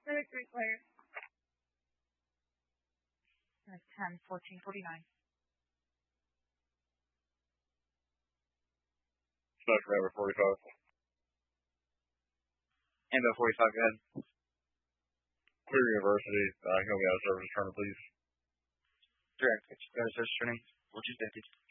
10-14-49. Special Member 45. Ambo 45, go ahead. Clear University, help me out of service return, please. Direct, go to service returning. 4250.